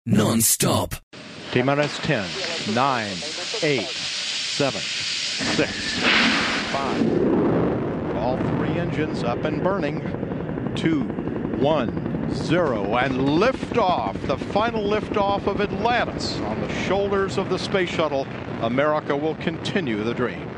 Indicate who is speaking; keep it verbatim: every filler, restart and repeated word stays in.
Speaker 1: non-stop.
Speaker 2: T-minus ten, nine, eight, seven, six, five. All three engines up and burning. Two, one, zero, and liftoff. The final liftoff of Atlantis on the shoulders of the space shuttle. America will continue the dream.